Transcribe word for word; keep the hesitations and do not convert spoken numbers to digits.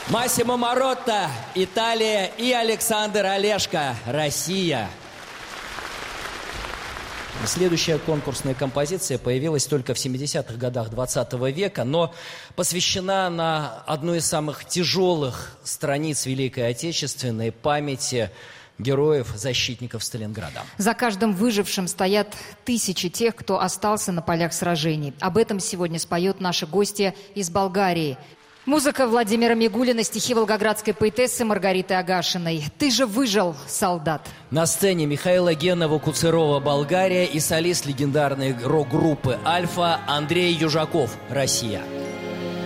Массимо Маротта, Италия, и Александр Олешко, Россия. Следующая конкурсная композиция появилась только в семидесятых годах двадцатого века, но посвящена она одной из самых тяжелых страниц Великой Отечественной памяти героев, защитников Сталинграда. За каждым выжившим стоят тысячи тех, кто остался на полях сражений. Об этом сегодня споет наша гостья из Болгарии. Музыка Владимира Мигулина, стихи волгоградской поэтессы Маргариты Агашиной. «Ты же выжил, солдат». На сцене Михаила Генова-Куцерова, Болгария, и солист легендарной рок-группы «Альфа» Андрей Южаков, Россия.